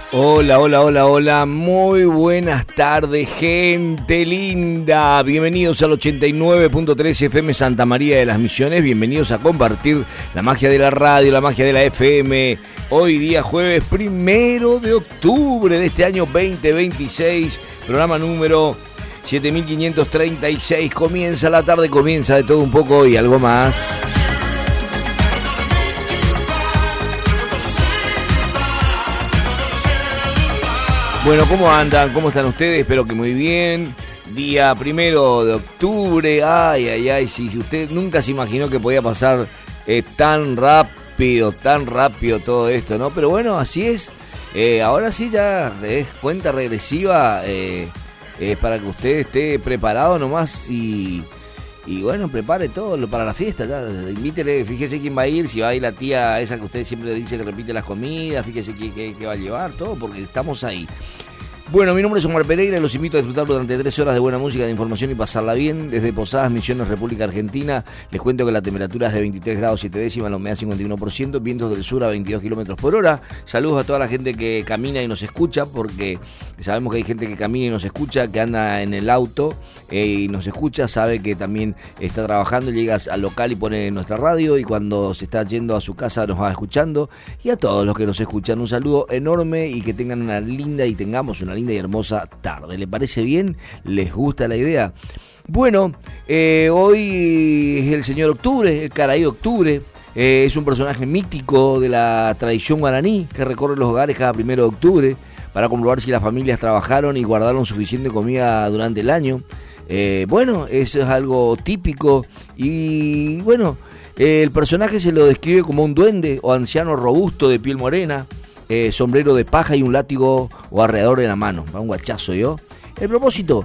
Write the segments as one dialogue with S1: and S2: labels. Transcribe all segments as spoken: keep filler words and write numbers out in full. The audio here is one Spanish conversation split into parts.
S1: Hola, hola, hola, hola, muy buenas tardes, gente linda. Bienvenidos al ochenta y nueve punto tres F M Santa María de las Misiones. Bienvenidos a compartir la magia de la radio, la magia de la F M. Hoy día jueves primero de octubre de este año veinte veintiséis, programa número siete mil quinientos treinta y seis. Comienza la tarde, comienza de todo un poco y algo más. Bueno, ¿cómo andan? ¿Cómo están ustedes? Espero que muy bien. Día primero de octubre. Ay, ay, ay. Si usted nunca se imaginó que podía pasar eh, tan rápido, tan rápido todo esto, ¿no? Pero bueno, así es. Eh, ahora sí ya es cuenta regresiva eh, eh, para que usted esté preparado nomás y... Y bueno, prepare todo para la fiesta, ya. Invítele, fíjese quién va a ir, si va a ir la tía esa que usted siempre dice que repite las comidas, fíjese qué, qué, qué va a llevar, todo, porque estamos ahí. Bueno, mi nombre es Omar Pereira y los invito a disfrutar durante tres horas de buena música, de información y pasarla bien. Desde Posadas, Misiones, República Argentina, les cuento que la temperatura es de veintitrés grados siete décimas, la humedad cincuenta y uno por ciento, vientos del sur a veintidós kilómetros por hora. Saludos a toda la gente que camina y nos escucha, porque sabemos que hay gente que camina y nos escucha, que anda en el auto eh, y nos escucha, sabe que también está trabajando, llega al local y pone nuestra radio, y cuando se está yendo a su casa nos va escuchando. Y a todos los que nos escuchan, un saludo enorme y que tengan una linda y tengamos una linda y hermosa tarde. ¿Le parece bien? ¿Les gusta la idea? Bueno, eh, hoy es el señor Octubre, el Caraí Octubre. Eh, es un personaje mítico de la tradición guaraní que recorre los hogares cada primero de octubre para comprobar si las familias trabajaron y guardaron suficiente comida durante el año. Eh, bueno, eso es algo típico y bueno, eh, el personaje se lo describe como un duende o anciano robusto de piel morena, Eh, sombrero de paja y un látigo o arreador en la mano, un guachazo yo. El propósito,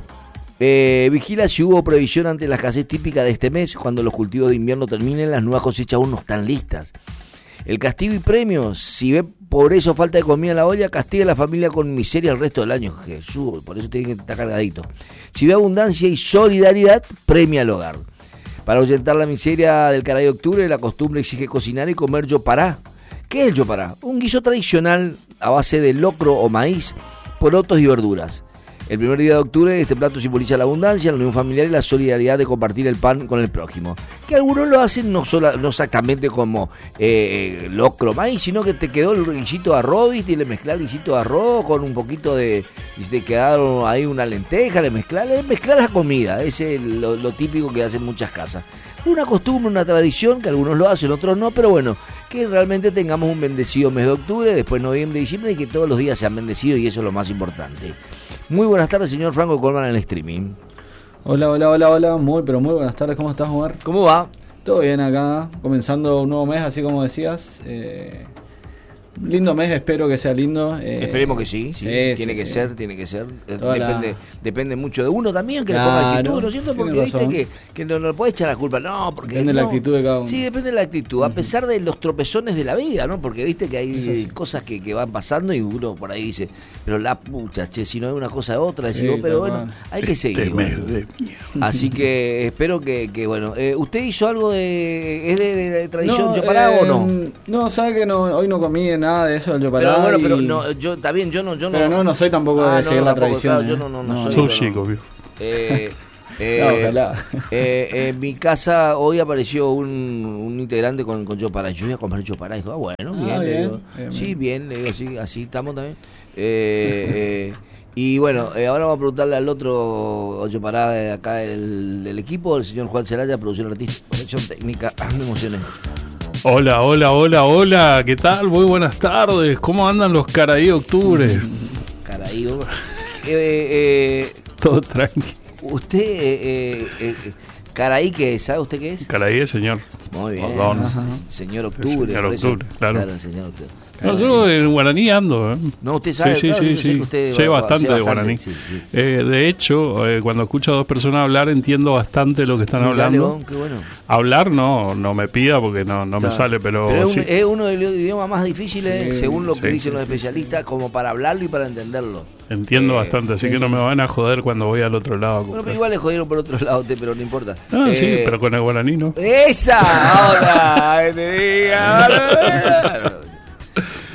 S1: eh, vigila si hubo previsión ante la escasez típica de este mes. Cuando los cultivos de invierno terminen, las nuevas cosechas aún no están listas. El castigo y premio, si ve pobreza o falta de comida en la olla, castiga a la familia con miseria el resto del año. Jesús, por eso tiene que estar cargadito. Si ve abundancia y solidaridad, premia al hogar. Para ahuyentar la miseria del Caraí de Octubre, la costumbre exige cocinar y comer yopará. ¿Qué es el yopará? Un guiso tradicional a base de locro o maíz, porotos y verduras. El primer día de octubre este plato simboliza la abundancia, la unión familiar y la solidaridad de compartir el pan con el prójimo. Que algunos lo hacen no, sola, no exactamente como eh, locro maíz, sino que te quedó el guisito de arroz, ¿viste? Y le mezclas el guisito de arroz con un poquito de... Y te quedaron ahí una lenteja, le mezclas, le mezclas la comida. Ese es lo, lo típico que hacen muchas casas. Una costumbre, una tradición, que algunos lo hacen, otros no, pero bueno, que realmente tengamos un bendecido mes de octubre, después noviembre, diciembre, y que todos los días sean bendecidos, y eso es lo más importante. Muy buenas tardes, señor Franco Colman, en el streaming.
S2: Hola, hola, hola, hola, muy, pero muy buenas tardes, ¿cómo estás, Omar?
S1: ¿Cómo va?
S2: Todo bien acá, comenzando un nuevo mes, así como decías. Eh, lindo mes, espero que sea lindo. Eh,
S1: Esperemos que sí, sí, sí tiene sí, que sí. ser, tiene que ser. Depende, la... depende mucho de uno también, que claro, le ponga actitud, ¿no es cierto? Porque viste que, que no, no le puede echar la culpa, no, porque...
S2: Depende
S1: no,
S2: de la actitud de cada uno.
S1: Sí, depende de la actitud, a pesar de los tropezones de la vida, ¿no? Porque viste que hay sí. cosas que, que van pasando y uno por ahí dice, pero la pucha, che, si no es una cosa otra, decimos, sí, pero bueno, mal. hay que seguir. Este bueno. de... Así que espero que, que bueno, eh, ¿usted hizo algo de... ¿Es de, de, de tradición
S2: no,
S1: yopará
S2: eh,
S1: o no?
S2: No, sabe que no, hoy no comí nada de eso del yopará.
S1: Pero bueno,
S2: y...
S1: pero no, yo también, yo no, yo no.
S2: Pero no, no soy tampoco
S1: ah,
S2: de
S1: no,
S2: seguir
S1: no,
S2: la
S1: tampoco,
S2: tradición.
S1: Claro,
S2: ¿eh?
S1: yo no, no, no,
S2: no
S1: soy.
S3: Sushi, obvio.
S1: Eh, eh,
S2: no, ojalá.
S1: Eh, en mi casa hoy apareció un, un integrante con, con yopará. Yo voy a comer yopará. Dijo, ah, bueno, bien.
S2: Ah,
S1: le
S2: bien,
S1: digo,
S2: bien,
S1: sí,
S2: bien.
S1: bien, le digo, sí, así estamos también. Eh, eh, y bueno, eh, ahora vamos a preguntarle al otro yopará de acá del, del equipo, el señor Juan Celaya, producción artística, conexión técnica. Me emocioné.
S3: Hola, hola, hola, hola, ¿qué tal? Muy buenas tardes, ¿cómo andan los Caraí Octubre?
S1: Caraí, eh, eh,
S3: todo tranqui.
S1: Usted, eh, eh, eh, Caraí, ¿qué es? ¿Sabe usted qué es?
S3: Caraí es señor.
S1: Muy bien.
S3: Ajá.
S1: Señor Octubre.
S3: El señor Octubre, claro.
S1: Claro, el señor Octubre.
S3: No, yo en guaraní ando, ¿eh?
S1: No, usted sabe.
S3: Sí, sí,
S1: claro,
S3: sí,
S1: sé
S3: sí.
S1: que usted
S3: sé
S1: va,
S3: bastante
S1: sé
S3: de guaraní.
S1: Sí, sí.
S3: Eh, de hecho, eh, cuando escucho a dos personas hablar, entiendo bastante lo que están
S1: Dale,
S3: hablando.
S1: bon, qué bueno.
S3: Hablar no, no me pida porque no, no claro. me sale, pero,
S1: pero es,
S3: sí.
S1: un, es uno de los idiomas más difíciles, sí, según lo que
S3: sí,
S1: dicen
S3: sí,
S1: los especialistas, como para hablarlo y para entenderlo.
S3: Entiendo
S1: eh,
S3: bastante, así que no me van a joder cuando voy al otro lado.
S1: Bueno, pero igual le jodieron por otro lado, pero no importa.
S3: Ah,
S1: eh,
S3: sí, pero con el guaraní no.
S1: ¡Esa! ¡Ahora! ¡Te diga!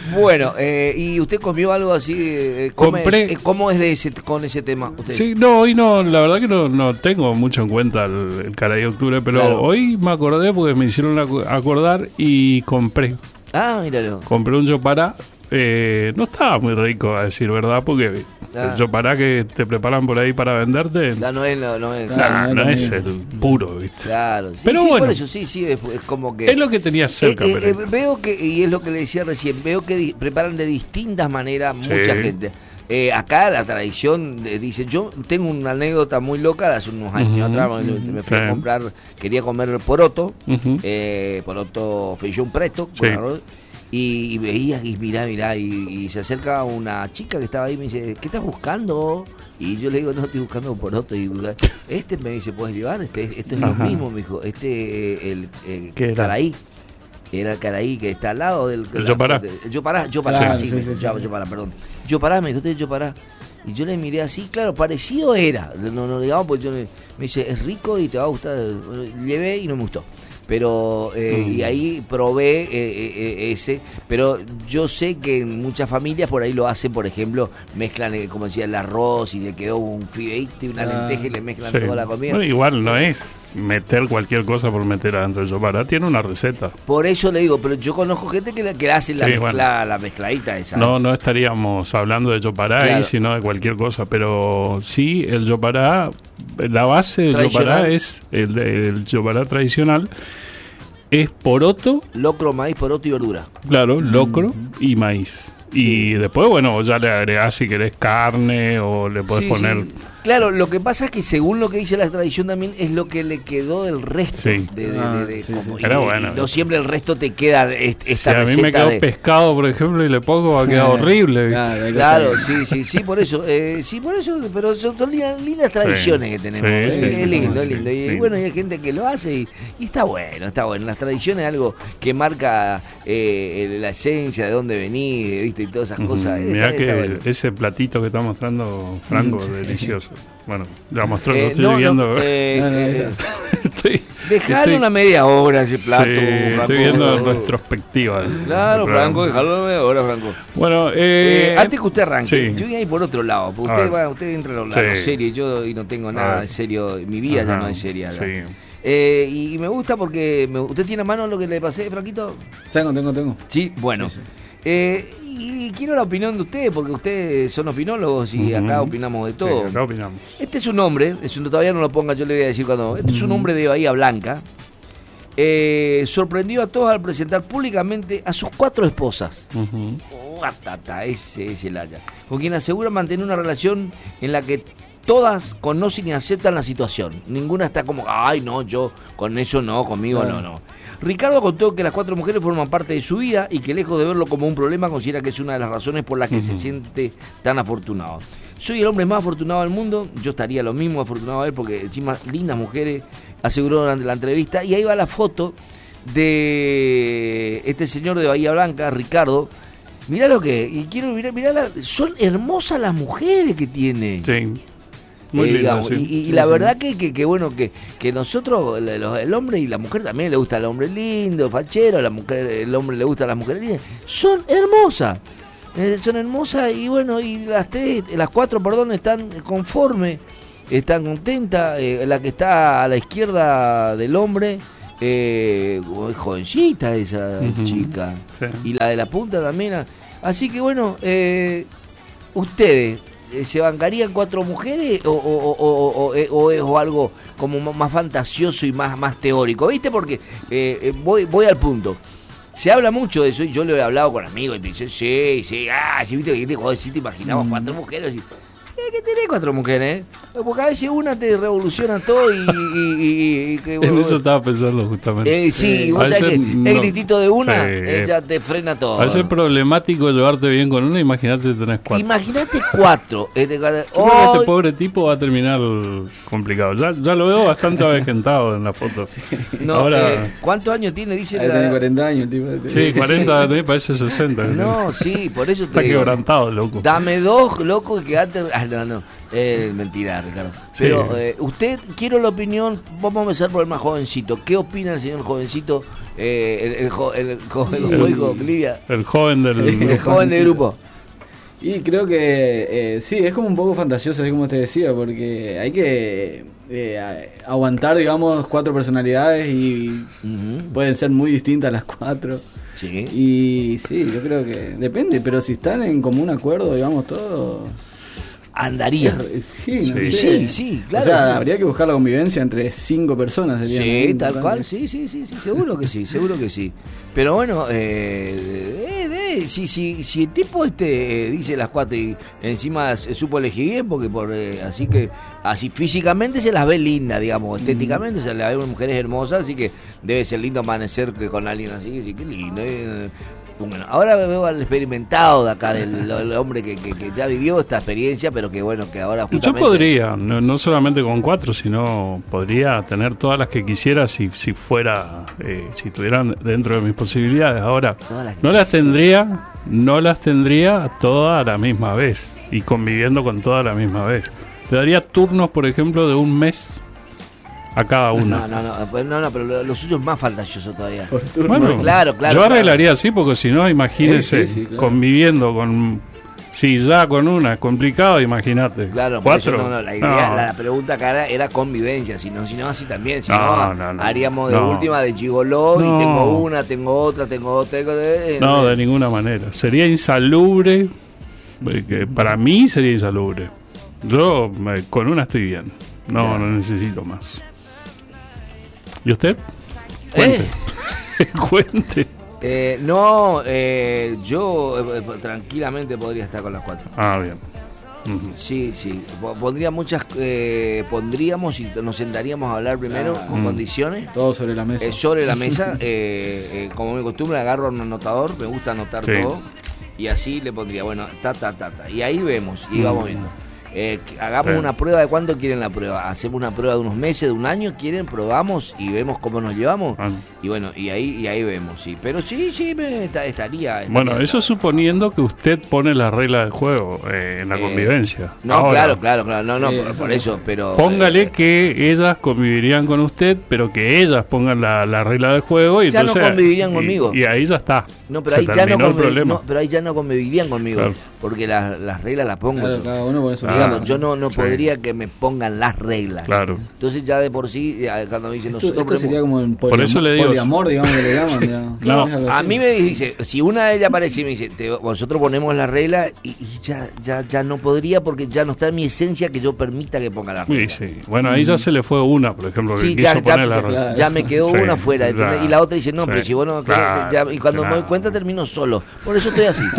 S1: Bueno, eh, ¿y usted comió algo así? Eh, come,
S3: Compré-
S1: eh, ¿Cómo es de ese, con ese tema usted?
S3: Sí, no, hoy no, la verdad que no, no tengo mucho en cuenta el, el Caray Octubre, pero
S1: Claro.
S3: hoy me acordé porque me hicieron acu- acordar y compré.
S1: Ah, míralo.
S3: Compré un yopará. Eh, no estaba muy rico, a decir verdad, porque
S1: Ah.
S3: el yopará que te preparan por ahí para venderte,
S1: Ya no es, no, no es.
S3: nah,
S2: Claro,
S3: no
S2: no
S3: es
S2: es lo
S3: el puro, ¿viste?
S1: Claro. Sí,
S3: Pero
S1: sí,
S3: bueno.
S1: por eso sí, sí, es, es como que...
S3: Es lo que tenía cerca,
S1: Eh, eh,
S3: Pereira.
S1: eh, veo que, y es lo que le decía recién, veo que di- preparan de distintas maneras
S3: Sí.
S1: mucha gente. Eh, acá la tradición de- dice, yo tengo una anécdota muy loca de hace unos años
S3: Ujú,
S1: atrás, me, me fui
S3: sí.
S1: a comprar, quería comer poroto,
S3: Ujú.
S1: eh, poroto feijón preto,
S3: Sí.
S1: con arroz, y, y veía, y mirá, mirá, y, y se acerca una chica que estaba ahí y me dice, ¿qué estás buscando? Y yo le digo, no, estoy buscando un poroto. Y este me dice, ¿puedes llevar? Este, esto es
S3: Ajá.
S1: lo mismo, me dijo, este, eh, el, el
S3: ¿Qué era?
S1: caraí. Era el caraí que está al lado del...
S3: El yopará.
S1: El yopará, yopará,
S2: Claro,
S1: sí,
S2: sí,
S1: me
S2: sí,
S1: dijo,
S2: sí.
S1: yopará, perdón. Yopará, me dijo, usted es yopará. Y yo le miré así, claro, parecido era. No, no digamos, pues yo le, me dice, es rico y te va a gustar. Llevé y no me gustó. Pero, eh,
S3: Mm.
S1: y ahí probé eh, eh, eh, ese. Pero yo sé que en muchas familias por ahí lo hacen, por ejemplo, mezclan, eh, como decía, el arroz y le quedó un fideíto y una
S2: Ah,
S1: lenteja y le mezclan
S3: Sí.
S1: toda la comida.
S3: Bueno, igual no es meter cualquier cosa por meter adentro del yopará, tiene una receta.
S1: Por eso le digo, pero yo conozco gente que, la- que hace la,
S3: Sí,
S1: mezcla,
S3: bueno.
S1: la mezcladita esa.
S3: No, no estaríamos hablando de yopará
S1: Claro.
S3: ahí, sino de cualquier cosa, pero sí, el yopará, la base del
S1: Tradicional.
S3: yopará es, el, el yopará tradicional, es poroto,
S1: Locro, maíz, poroto y verdura.
S3: claro, locro y maíz. Y después, bueno, ya le agregás si querés carne o le podés
S1: Sí,
S3: poner...
S1: sí. Claro, lo que pasa es que según lo que dice la tradición también es lo que le quedó del resto.
S3: Sí.
S1: De, de-
S2: Ah,
S1: de- de-
S2: sí,
S1: como-
S2: sí,
S1: y-
S3: Pero
S1: y
S3: bueno.
S1: no siempre el resto te queda de est-
S3: Si
S1: esta
S3: a mí
S1: receta
S3: me quedó
S1: de...
S3: pescado, por ejemplo, y le pongo, va a quedar horrible. ¿viste?
S2: Claro, hay que
S1: Claro,
S2: saber.
S1: sí, sí, sí, por eso, eh, sí, por eso, pero son, son lindas, lindas tradiciones
S3: Sí.
S1: que tenemos,
S3: Sí,
S1: eh,
S3: sí,
S1: es
S3: sí,
S1: lindo,
S3: sí,
S1: es lindo, y
S3: sí.
S1: bueno, y hay gente que lo hace y, y está bueno, está bueno, las tradiciones es algo que marca eh, la esencia de dónde venís, viste, y todas esas cosas,
S3: Mm,
S1: está-
S3: Mirá
S1: está
S3: que
S1: bueno.
S3: ese platito que está mostrando Franco, delicioso. Bueno, ya mostró,
S1: Eh,
S3: lo estoy
S1: no, no,
S3: viendo.
S1: eh,
S2: No, no,
S1: eh,
S3: estoy,
S1: dejalo
S3: estoy-
S1: una media hora ese plato,
S3: sí,
S1: Franco.
S3: estoy viendo en retrospectiva. del-
S1: Claro,
S3: del
S1: Franco,
S3: programa.
S1: dejalo una media hora, Franco.
S3: Bueno,
S1: Eh,
S3: eh,
S1: antes que usted arranque,
S3: sí.
S1: yo voy a ir por otro lado, porque
S3: A
S1: usted,
S3: ver.
S1: va, usted entra a lo, a
S3: Sí.
S1: lo serio y yo y no tengo
S3: A
S1: nada
S3: ver.
S1: de serio, mi vida ya
S3: Ajá,
S1: no es seria. ¿verdad?
S3: sí.
S1: Eh, y me gusta porque, me- ¿usted tiene a mano lo que le pasé, Franquito?
S2: Tengo, tengo, tengo.
S1: Sí, bueno.
S2: Sí, sí.
S1: Eh, y quiero la opinión de ustedes, porque ustedes son opinólogos y
S3: Ujú.
S1: acá opinamos de todo.
S3: Sí, acá opinamos.
S1: Este es un hombre, es un, todavía no lo ponga, yo le voy a decir cuando. Este es un hombre de Bahía Blanca. Eh, sorprendió a todos al presentar públicamente a sus cuatro esposas.
S3: Ujú.
S1: Guatata, ese es el haya. Con quien asegura mantener una relación en la que todas conocen y aceptan la situación. Ninguna está como, ay, no, yo con eso no, conmigo
S2: Claro.
S1: no, no. Ricardo contó que las cuatro mujeres forman parte de su vida y que lejos de verlo como un problema, considera que es una de las razones por las que se siente tan afortunado. Soy el hombre más afortunado del mundo, yo estaría lo mismo afortunado a él porque encima lindas mujeres, aseguró durante la entrevista. Y ahí va la foto de este señor de Bahía Blanca, Ricardo. Mirá lo que, y quiero mirar, mirá la- son hermosas las mujeres que tiene.
S3: Sí. Muy
S1: Eh,
S3: lindo,
S1: digamos,
S3: sí.
S1: y, y
S2: Sí,
S1: la
S2: sí.
S1: verdad que, que, que bueno, que, que nosotros, el, el hombre y la mujer también le gusta al hombre lindo, fachero, la mujer, el hombre le gusta a las mujeres lindas, son hermosas, eh, son hermosas y bueno, y las tres, las cuatro, perdón, están conformes, están contentas, eh, la que está a la izquierda del hombre, eh, es jovencita esa
S3: Ujú.
S1: chica,
S3: Sí.
S1: y la de la punta también, ah, así que bueno, eh, ustedes, eh, ¿se bancarían cuatro mujeres o, o, o, o, o, eh, o es algo como m- más fantasioso y más, más teórico? ¿Viste? Porque eh, eh, voy, voy al punto. Se habla mucho de eso y yo lo he hablado con amigos y te dicen, sí, sí, ah, sí, viste que joder, sí te imaginabas cuatro mujeres. Y, hay que tener cuatro mujeres, ¿eh? Porque a veces una te revoluciona todo y... y, y- y que,
S3: En
S1: bueno,
S3: eso estaba pensando justamente.
S1: eh, sí,
S2: Sí.
S1: vos
S3: A
S1: sabés
S3: veces
S1: que el
S3: no-
S1: gritito de una
S3: Sí.
S1: eh, ya te frena todo.
S3: A veces es problemático llevarte bien con uno, imagínate tenés cuatro.
S1: Imagínate cuatro. eh, de cada-
S3: Yo creo que
S1: Hoy-
S3: este pobre tipo va a terminar complicado. Ya, ya lo veo bastante avejentado en la foto.
S1: No,
S3: Ahora,
S1: eh, ¿cuántos años tiene? Dice
S2: Ahí
S1: la-
S2: tiene cuarenta años, el tipo.
S3: sí, cuarenta, a mí parece sesenta.
S1: No, sí, por eso
S3: Está
S1: te digo.
S3: quebrantado, loco.
S1: Dame dos, loco, que antes... Ah, no, no. Eh, mentira, Ricardo.
S3: Sí.
S1: Pero eh, usted, quiero la opinión, vamos a empezar por el más jovencito. ¿Qué opina el señor jovencito eh, el, el, jo- el, el, jo- el, jo- dijo Lidia,
S3: El joven del
S1: el
S3: grupo.
S1: joven del grupo.
S2: Y creo que eh, sí, es como un poco fantasioso, así como te decía, porque hay que eh, a- aguantar, digamos, cuatro personalidades y
S1: Ujú.
S2: pueden ser muy distintas las cuatro.
S1: Sí.
S2: Y sí, yo creo que depende, pero si están en común acuerdo, digamos, todos...
S1: Andaría.
S2: es- Sí, no
S3: Sí.
S2: sé.
S1: Sí, sí, claro,
S2: O sea,
S1: sí.
S2: habría que buscar la convivencia entre cinco personas. Sería muy
S1: Sí, tal
S2: importante.
S1: cual, sí, sí, sí, sí, seguro que sí, seguro que sí. Pero bueno, eh, eh, eh, si, si, si el tipo este eh, dice las cuatro y encima se supo elegir bien, porque por eh, así que así físicamente se las ve lindas, digamos, estéticamente se las ve mujeres hermosas, así que debe ser lindo amanecer que con alguien así, sí, qué lindo. eh. Bueno, ahora veo al experimentado de acá, del el hombre que, que, que ya vivió esta experiencia, pero que bueno, que ahora
S3: Yo
S1: justamente...
S3: podría, no, no solamente con cuatro, sino podría tener todas las que quisiera si, si fuera, eh, si estuvieran dentro de mis posibilidades. Ahora,
S1: Todas las que
S3: no las
S1: quisiera.
S3: tendría, no las tendría todas a la misma vez y conviviendo con todas a la misma vez. Le daría turnos, por ejemplo, de un mes a cada una.
S1: No, no, no, pues no, no, pero lo, lo suyo es más fantasioso todavía.
S2: Por turno.
S3: Bueno,
S1: Claro, claro,
S3: yo
S1: claro.
S3: arreglaría así porque si no, imagínese,
S2: Sí, sí, sí, claro.
S3: conviviendo con... Si ya con una es complicado, imagínate.
S1: Claro, por eso
S3: cuatro.
S1: no, no, la idea,
S3: No.
S1: la, la pregunta acá era convivencia, si no, si no así también, si
S3: No,
S1: no,
S3: no, no.
S1: haríamos de
S3: No.
S1: última de gigoló y
S3: No.
S1: tengo una, tengo otra, tengo otra, tengo eh,
S3: No,
S1: eh,
S3: de ninguna manera. Sería insalubre. eh, que para mí sería insalubre. Yo me- con una estoy bien. No,
S1: Claro.
S3: no necesito más. ¿Y usted?
S1: ¿Eh?
S3: Cuente. Cuente.
S1: Eh, no, eh, yo eh, tranquilamente podría estar con las cuatro.
S3: Ah, bien. Ujú.
S1: Sí, sí, Po- pondría muchas, eh, pondríamos y nos sentaríamos a hablar primero
S2: Ah.
S1: con
S3: Mm.
S1: condiciones.
S2: Todo sobre la mesa.
S1: Eh, sobre la mesa, eh, eh, como me costumbre, agarro un anotador, me gusta anotar
S3: Sí.
S1: todo, y así le pondría, bueno, ta, ta, ta, ta, y ahí vemos, y
S3: Mm.
S1: vamos viendo. Eh, que hagamos
S3: Sí.
S1: una prueba de cuánto quieren la prueba. Hacemos una prueba de unos meses, de un año, quieren, probamos y vemos cómo nos llevamos.
S3: Ah.
S1: Y bueno, y ahí y ahí vemos, sí. Pero sí, sí, me esta- estaría, estaría.
S3: Bueno, eso suponiendo que usted pone las reglas del juego eh, en la
S1: Eh,
S3: convivencia.
S1: No,
S3: Ahora,
S1: claro, claro, claro. No, no,
S2: Sí,
S1: por,
S2: eso
S1: por
S2: no.
S1: eso, pero.
S3: Póngale
S1: eh,
S3: que ellas convivirían con usted, pero que ellas pongan la, la regla del juego y
S1: Ya no
S3: entonces
S1: convivirían
S3: y-
S1: conmigo.
S3: Y, ahí ya está.
S1: No, pero
S3: Se
S1: ahí ya no,
S3: terminó el
S1: convi-
S3: problema.
S1: no, pero ahí ya no convivirían conmigo.
S3: Claro.
S1: Porque las, las reglas las pongo
S2: Claro,
S1: yo.
S2: cada uno pone su
S3: Ah,
S1: Digamos,
S2: regla.
S1: yo no, no
S3: sí.
S1: podría que me pongan las reglas.
S3: Claro.
S1: Entonces ya de por sí, eh, cuando me dicen
S2: Esto,
S1: nosotros...
S2: esto sería
S1: ponemos-
S2: como el
S3: Por
S2: poliam-
S3: eso le digo-
S2: poliamor, digamos, que le llaman. digamos.
S3: No,
S2: Es algo
S1: A
S2: así.
S1: mí me dice, si una de ellas aparece y me dice, te- nosotros ponemos la regla y, y ya, ya, ya no podría porque ya no está en mi esencia que yo permita que ponga la
S3: Sí,
S1: regla.
S3: sí. Bueno, ahí ya se le fue una, por ejemplo, que
S1: Sí,
S3: quiso
S1: ya, ya,
S3: poner la
S1: ya,
S3: regla.
S1: ya me quedó
S3: Sí,
S1: una fuera,
S3: ya.
S1: ¿entendés? Y la otra dice, no,
S3: Sí.
S1: pero si vos no querés,
S3: Claro,
S1: ya- y cuando me doy
S3: claro.
S1: cuenta termino solo. Por eso estoy así.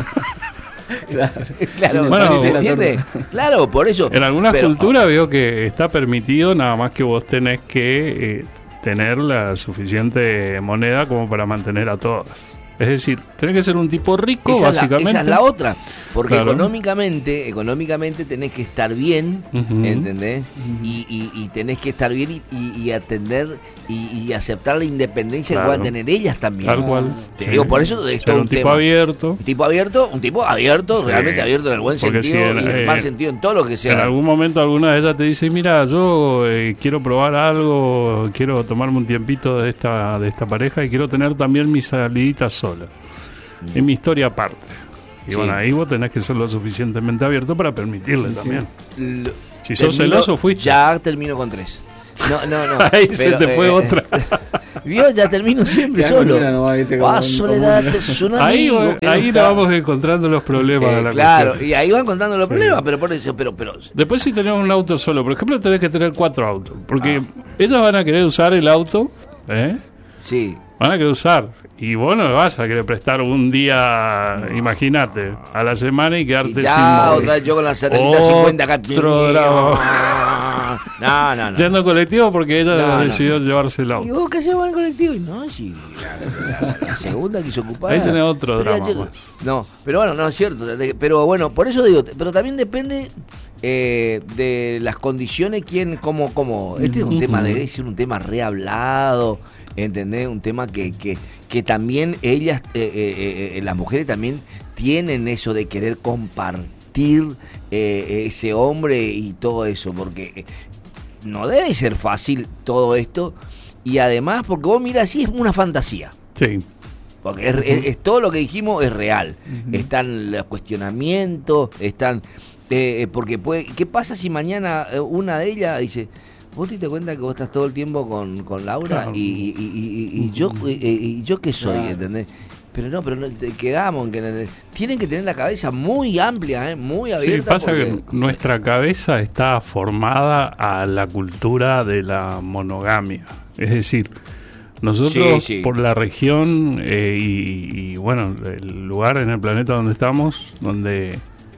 S2: Claro.
S1: Claro,
S3: Bueno,
S1: ¿se entiende? Claro, por eso.
S3: En algunas
S1: Pero-
S3: culturas veo que está permitido, nada más que vos tenés que eh, tener la suficiente moneda como para mantener a todas. Es decir, tenés que ser un tipo rico,
S1: Esa es, la,
S3: básicamente.
S1: esa es la otra, porque
S3: Claro.
S1: económicamente, económicamente tenés que estar bien,
S3: Ujú.
S1: ¿entendés? Y, y, y tenés que estar bien y, y- y atender y, y aceptar la independencia
S3: Claro.
S1: que puedan tener ellas también.
S3: Tal cual.
S1: Te
S3: Sí.
S1: digo, por eso es
S3: Ser
S1: todo
S3: un
S1: un
S3: tipo
S1: tema.
S3: abierto.
S1: Un tipo abierto, un tipo abierto,
S3: Sí.
S1: realmente abierto en el buen
S3: Porque
S1: sentido
S3: si
S1: y
S3: en-
S1: en el
S3: eh,
S1: mal sentido, en todo lo que sea.
S3: En algún momento alguna de ellas te dice, mira, yo eh, quiero probar algo, quiero tomarme un tiempito de esta, de esta pareja y quiero tener también mis saliditas solas. Es mi historia aparte. Y
S1: Sí.
S3: bueno, ahí vos tenés que ser lo suficientemente abierto para permitirle
S2: Sí.
S3: también.
S1: Lo-
S3: Si sos
S1: termino-
S3: celoso, fuiste.
S1: Ya termino con tres. No, no, no.
S3: Ahí se te fue otra.
S1: Vio, ya termino siempre
S2: Ya
S1: solo.
S2: con una nomás, viste, como
S1: Ah,
S2: un-
S1: Soledad,
S2: como un-
S1: es un
S3: Ahí,
S1: amigo
S3: va-
S1: que no
S3: ahí le
S1: está.
S3: vamos encontrando los problemas
S1: Eh,
S3: de la
S1: claro,
S3: cuestión.
S1: y ahí van contando los
S3: Sí.
S1: problemas, pero por eso, pero, pero
S3: Después si tenemos un auto solo, por ejemplo, tenés que tener cuatro autos. Porque
S1: Ah.
S3: ellas van a querer usar el auto, ¿eh?
S1: sí.
S3: Van a querer usar. Y vos no le vas a querer prestar un día, imagínate, a la semana y
S1: Y
S3: quedarte
S1: ya,
S3: sin móvil.
S1: otra vez yo con la setenta cincuenta acá.
S3: Otro drama.
S1: No, no, no.
S3: Yendo en colectivo porque ella
S1: No, no.
S3: decidió llevarse el
S1: ¿Y
S3: auto.
S1: vos qué hacemos en el colectivo? Y no, sí, la, la- la segunda quiso ocupar.
S3: Ahí tenés otro
S1: Pero
S3: drama
S1: ya-
S3: más.
S1: No, pero bueno, no es cierto. de- Pero bueno, por eso digo, pero también depende eh, de las condiciones, quién, cómo, cómo. Este es un
S3: Ujú.
S1: tema, debe ser un tema rehablado, ¿entendés? Un tema que, que, que también ellas, eh, eh, eh, las mujeres también tienen eso de querer compartir eh, ese hombre y todo eso, porque eh, no debe ser fácil todo esto. Y además, porque vos mirás, sí es una fantasía.
S3: Sí.
S1: Porque es, es, es todo lo que dijimos es real. Uh-huh. Están los cuestionamientos, están... Eh, porque puede, ¿qué pasa si mañana una de ellas dice... ¿Vos te das cuenta que vos estás todo el tiempo con, con Laura? Claro. Y, y, y, y, y, yo, y, y yo qué soy, claro. ¿Entendés? Pero no, pero no, quedamos en que tienen que tener la cabeza muy amplia, ¿eh? Muy abierta.
S3: Sí, pasa porque... que nuestra cabeza está formada a la cultura de la monogamia. Es decir, nosotros sí, sí. por la región eh, y, y bueno, el lugar en el planeta donde estamos, donde...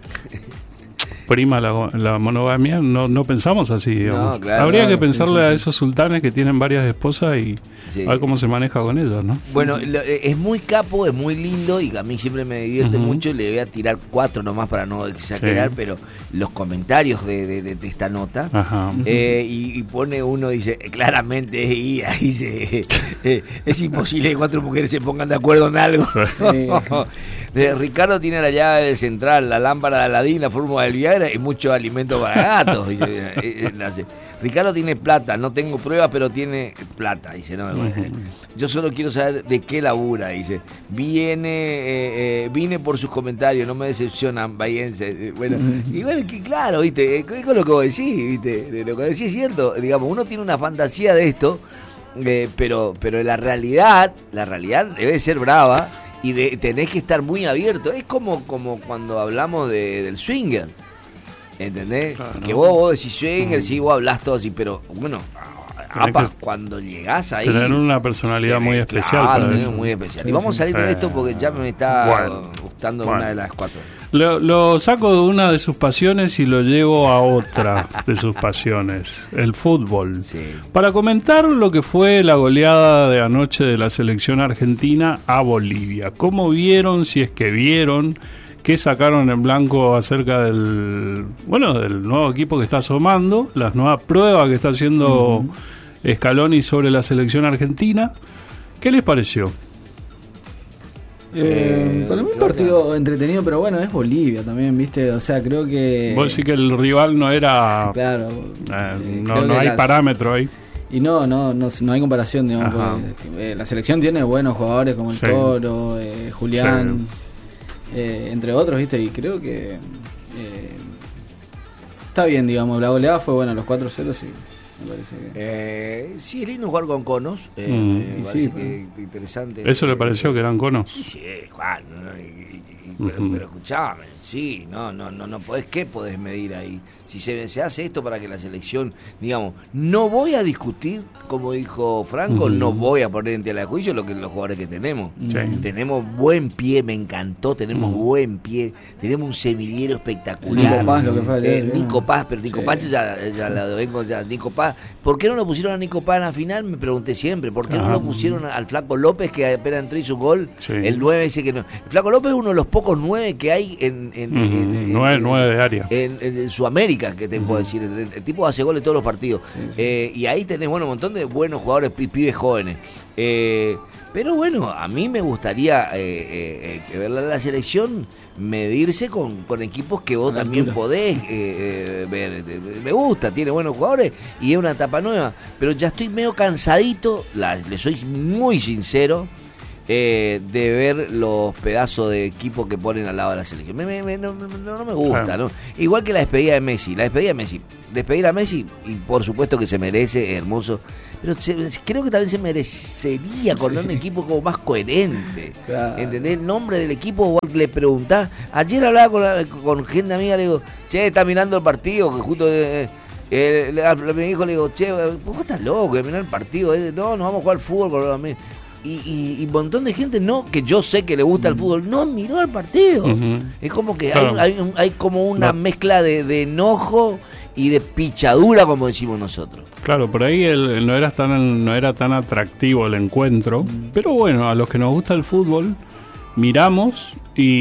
S3: prima la, la monogamia, no, no pensamos así, digamos. No, claro, habría claro, que pensarle sí, sí, a esos sultanes que tienen varias esposas y sí. a ver cómo se maneja con ellas, ¿no?
S1: Bueno, lo, es muy capo, es muy lindo y a mí siempre me divierte uh-huh. mucho. Le voy a tirar cuatro nomás para no exagerar, sí. pero los comentarios de, de, de, de esta nota eh, y, y pone uno, dice, claramente es I A, dice, eh, es imposible que cuatro mujeres se pongan de acuerdo en algo. Sí. De Ricardo tiene la llave del central, la lámpara de Aladín, la fórmula del Viagra y mucho alimento para gatos. Dice, Ricardo tiene plata, no tengo pruebas, pero tiene plata. Dice, no, bueno, yo solo quiero saber de qué labura. Dice, viene, eh, eh, vine por sus comentarios, no me decepcionan, bahiense. Bueno, y bueno, que claro, viste, es con lo que vos decís, viste, lo que decís es cierto. Digamos, uno tiene una fantasía de esto, eh, pero, pero la realidad, la realidad debe ser brava. Y de, tenés que estar muy abierto. Es como, como cuando hablamos de, del swinger. ¿Entendés? Claro, que vos, vos decís swinger, mm. sí, vos hablás todo así, pero bueno, apa, cuando llegás ahí...
S3: Tener una personalidad tenés, muy especial.
S1: Claro, para eso. Muy especial. Y vamos a salir con esto porque ya me está bueno, gustando bueno. una de las cuatro.
S3: Lo, lo saco de una de sus pasiones y lo llevo a otra de sus pasiones, el fútbol. Sí. Para comentar lo que fue la goleada de anoche de la selección argentina a Bolivia. ¿Cómo vieron, si es que vieron, qué sacaron en blanco acerca del, bueno, del nuevo equipo que está asomando, las nuevas pruebas que está haciendo uh-huh. Scaloni sobre la selección argentina? ¿Qué les pareció?
S2: Eh, para mí un partido onda? entretenido, pero bueno, es Bolivia también, ¿viste? O sea, creo que...
S3: Vos decís que el rival no era...
S2: Claro.
S3: Eh, no no hay las... parámetro ahí.
S2: Y no, no, no, no hay comparación, digamos. Porque, eh, la selección tiene buenos jugadores como el sí. Toro, eh, Julián, sí. eh, entre otros, ¿viste? Y creo que... Eh, está bien, digamos. La goleada fue buena, los cuatro cero sí. Me parece que...
S1: eh, sí, es lindo jugar con conos. Eh,
S3: mm.
S1: me parece sí, que pero... interesante.
S3: ¿Eso le pareció que eran conos?
S1: Sí, sí, Juan. No, y, y, y, uh-huh. pero, pero escuchame, sí, no, no, no, no podés, ¿qué podés medir ahí? Si se, se hace esto para que la selección, digamos, no voy a discutir, como dijo Franco, uh-huh. no voy a poner en tela de juicio lo que los jugadores que tenemos. Sí. Tenemos buen pie, me encantó, tenemos uh-huh. buen pie, tenemos un semillero espectacular.
S2: Nico Paz, lo que fue ayer,
S1: eh, Nico Paz, pero Nico sí. Paz ya, ya lo vengo ya, Nico Paz. ¿Por qué no lo pusieron a Nico Paz en la final? Me pregunté siempre. ¿Por qué uh-huh. no lo pusieron al Flaco López, que apenas entró y su gol? Sí. El nueve ese que no. El Flaco López es uno de los pocos nueve que hay en, en, uh-huh. en, en,
S3: nueve, en, nueve de área.
S1: En, en, en Sudamérica, que te uh-huh. puedo decir. El, el, el tipo hace goles todos los partidos. Sí, sí. Eh, y ahí tenés, bueno, un montón de buenos jugadores, pibes jóvenes. Eh, pero bueno, a mí me gustaría eh, eh, ver la, la selección medirse con, con equipos que vos también podés eh, eh, ver. Me gusta, tiene buenos jugadores y es una etapa nueva. Pero ya estoy medio cansadito, la, le soy muy sincero, Eh, de ver los pedazos de equipo que ponen al lado de la selección. Me, me, me, no, no, no me gusta, claro. ¿no? Igual que la despedida de Messi. La despedida de Messi. Despedir a Messi, y por supuesto que se merece, hermoso. Pero se, creo que también se merecería con sí. un equipo como más coherente. Claro. ¿Entendés? El nombre del equipo, vos le preguntás. Ayer hablaba con, la, con gente amiga, le digo, che, está mirando el partido, que justo... Eh, eh, le, me dijo, le digo, che, vos estás loco de mirar el partido. Eh, no, nos vamos a jugar al fútbol por lo menos. Y, y, y un montón de gente no que yo sé que le gusta el fútbol no miró el partido. Uh-huh. Es como que claro. hay, hay, hay como una no. mezcla de, de enojo y de pichadura, como decimos nosotros.
S3: Claro, por ahí el, el no era tan no era tan atractivo el encuentro, mm. pero bueno, a los que nos gusta el fútbol miramos.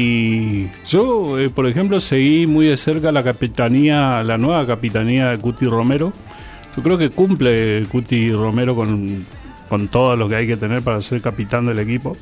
S3: Y yo, eh, por ejemplo, seguí muy de cerca la capitanía, la nueva capitanía de Cuti Romero. Yo creo que cumple Cuti Romero con con todo lo que hay que tener para ser capitán del equipo.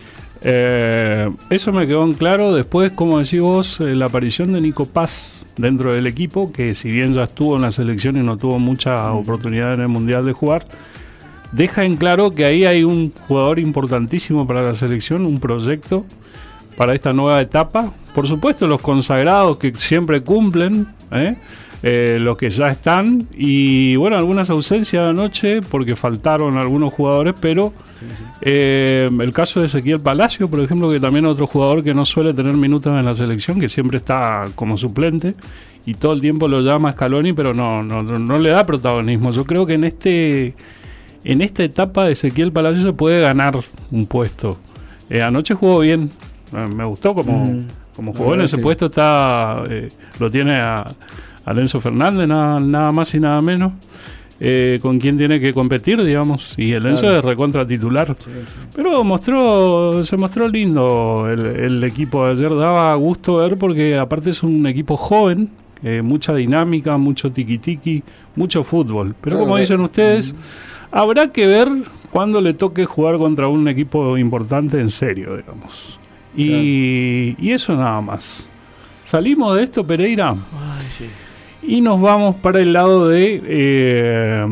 S3: Eh, eso me quedó en claro. Después, como decís vos, eh, la aparición de Nico Paz dentro del equipo, que si bien ya estuvo en la selección y no tuvo mucha oportunidad en el Mundial de jugar, deja en claro que ahí hay un jugador importantísimo para la selección, un proyecto para esta nueva etapa. Por supuesto, los consagrados que siempre cumplen, ¿eh? Eh, los que ya están, y bueno, algunas ausencias anoche porque faltaron algunos jugadores, pero sí, sí. Eh, el caso de Ezequiel Palacio, por ejemplo, que también es otro jugador que no suele tener minutos en la selección, que siempre está como suplente y todo el tiempo lo llama Scaloni, pero no, no, no, no le da protagonismo. Yo creo que en este en esta etapa de Ezequiel Palacio se puede ganar un puesto. Eh, anoche jugó bien, eh, me gustó como, mm. como jugó en ese sí. puesto, está eh, lo tiene a a Lenzo Fernández, nada, nada más y nada menos, eh, con quien tiene que competir, digamos, y el Lenzo claro. es recontra titular. Sí, sí. Pero mostró, se mostró lindo el, el equipo de ayer, daba gusto ver porque aparte es un equipo joven, eh, mucha dinámica, mucho tiqui-tiqui, mucho fútbol. Pero claro, como dicen ustedes, uh-huh. habrá que ver cuándo le toque jugar contra un equipo importante en serio, digamos. Y, claro. y eso nada más. Salimos de esto, Pereira. Ay, sí. Y nos vamos para el lado de eh,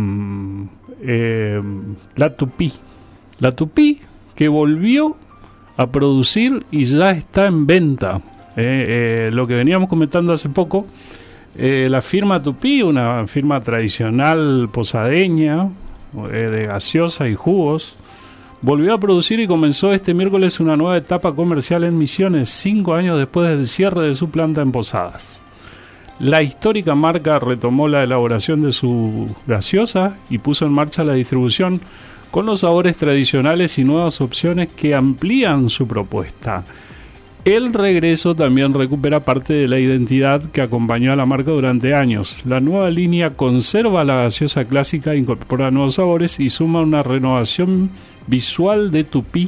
S3: eh, la Tupí. La Tupí que volvió a producir y ya está en venta. Eh, eh, lo que veníamos comentando hace poco, eh, la firma Tupí, una firma tradicional posadeña, eh, de gaseosa y jugos, volvió a producir y comenzó este miércoles una nueva etapa comercial en Misiones, cinco años después del cierre de su planta en Posadas. La histórica marca retomó la elaboración de su gaseosa y puso en marcha la distribución con los sabores tradicionales y nuevas opciones que amplían su propuesta. El regreso también recupera parte de la identidad que acompañó a la marca durante años. La nueva línea conserva la gaseosa clásica, incorpora nuevos sabores y suma una renovación visual de Tupí.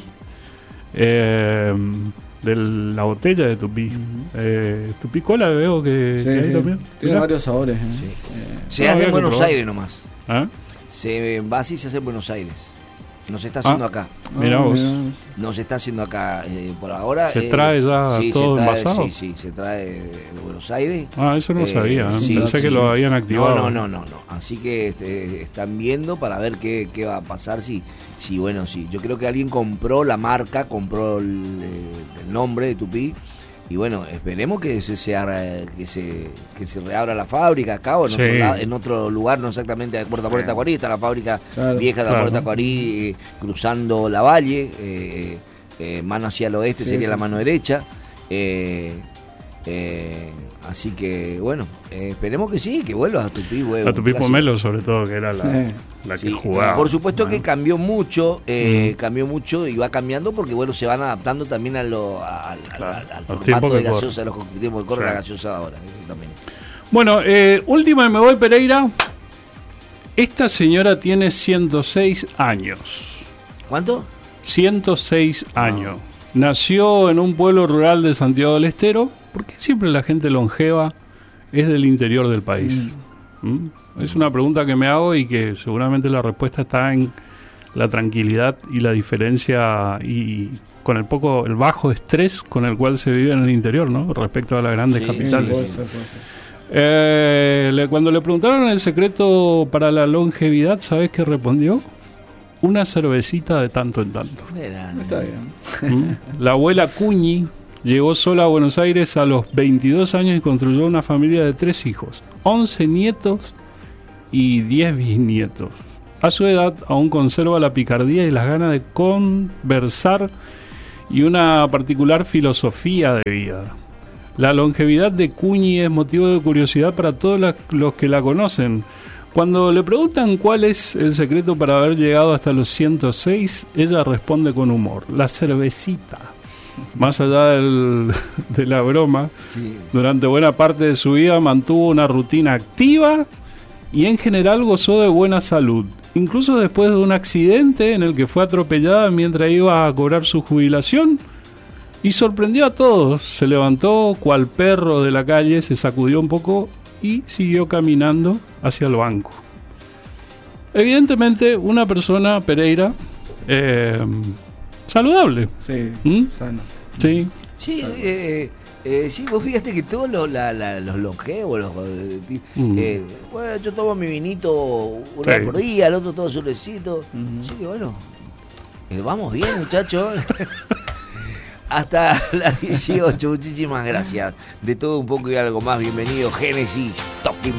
S3: Eh, de la botella de Tupí. Uh-huh. Eh, Tupí Cola veo que,
S2: sí,
S3: que hay
S2: sí.
S3: también.
S2: Tiene
S3: ¿Mirá?
S2: varios sabores. ¿eh?
S1: Sí.
S2: Eh,
S1: se
S3: no,
S1: hace en Buenos
S3: probar.
S1: Aires nomás.
S3: ¿Ah?
S1: Se va así, se hace en Buenos Aires. No se está haciendo
S3: ah,
S1: acá.
S3: Mirá vos.
S1: No se está haciendo acá. Eh, por ahora.
S3: ¿Se
S1: eh,
S3: trae ya
S1: sí,
S3: todo
S1: se trae,
S3: envasado?
S1: Sí, sí, se trae de Buenos Aires.
S3: Ah, eso no
S1: eh,
S3: sabía. ¿eh?
S1: Sí,
S3: Pensé
S1: sí,
S3: que
S1: sí.
S3: lo habían activado.
S1: No, no, no, no. no. Así que este, están viendo para ver qué, qué va a pasar. Si, si, bueno, sí. Yo creo que alguien compró la marca, compró el, el nombre de Tupí. Y bueno, esperemos que se, se que se que se reabra la fábrica acá o en, sí. otro, lado, en otro lugar, no exactamente de Puerto Puerto Tacuarí, está la fábrica claro, vieja de claro. Puerto Tacuarí, eh, cruzando la valle, eh, eh, mano hacia el oeste sí, sería sí, la mano sí. derecha. Eh, eh, así que bueno, eh, esperemos que sí, que vuelva a Tupí, huevo,
S3: a Tupí Pomelo sobre todo, que era la, sí. la que sí, jugaba.
S1: Por supuesto ¿no? que cambió mucho, eh,
S3: mm.
S1: cambió mucho y va cambiando porque bueno, se van adaptando también a lo, a, a, claro, al, al
S3: formato
S1: de gaseosa, a los tiempos que corre sí. la gaseosa ahora. Eh, también.
S3: Bueno, eh, última y me voy, Pereira. Esta señora tiene ciento seis años.
S1: ¿Cuánto? ciento seis
S3: años. No. Nació en un pueblo rural de Santiago del Estero. ¿Por qué siempre la gente longeva es del interior del país? Mm. ¿Mm? Es una pregunta que me hago y que seguramente la respuesta está en la tranquilidad y la diferencia y con el poco, el bajo estrés con el cual se vive en el interior, ¿no? Respecto a las grandes sí, capitales. Sí, puede ser, puede ser. Eh, le, cuando le preguntaron el secreto para la longevidad, ¿sabes qué respondió? Una cervecita de tanto en tanto.
S2: Está bien.
S3: ¿Mm? La abuela Cuñi llegó sola a Buenos Aires a los veintidós años y construyó una familia de tres hijos, once nietos y diez bisnietos. A su edad aún conserva la picardía y las ganas de conversar y una particular filosofía de vida. La longevidad de Cuñi es motivo de curiosidad para todos la, los que la conocen. Cuando le preguntan cuál es el secreto para haber llegado hasta los ciento seis, ella responde con humor: la cervecita. Más allá del, de la broma, sí. durante buena parte de su vida mantuvo una rutina activa y en general gozó de buena salud, incluso después de un accidente en el que fue atropellada mientras iba a cobrar su jubilación y sorprendió a todos. Se levantó cual perro de la calle, se sacudió un poco y siguió caminando hacia el banco. Evidentemente una persona, Pereira, eh, saludable.
S2: Sí,
S3: ¿Mm?
S2: sano.
S3: Sí.
S1: Sí, eh, Eh, sí, vos fíjate que todos los, la, la, los longevos, los, mm. eh, bueno, yo tomo mi vinito una sí. por día, el otro todo solecito. Mm. Así que bueno, eh, vamos bien, muchachos. Hasta las dieciocho, muchísimas gracias. De todo un poco y algo más, bienvenido Génesis Talking.